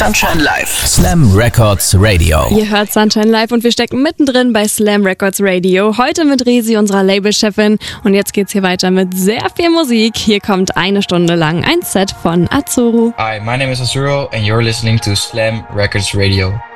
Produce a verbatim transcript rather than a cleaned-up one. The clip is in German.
Sunshine Live, Slam Records Radio. Ihr hört Sunshine Live und wir stecken mittendrin bei Slam Records Radio. Heute mit Resi, unserer Labelchefin. Und jetzt geht's hier weiter mit sehr viel Musik. Hier kommt eine Stunde lang ein Set von Azuru. Hi, my name is Azuru and you're listening to Slam Records Radio.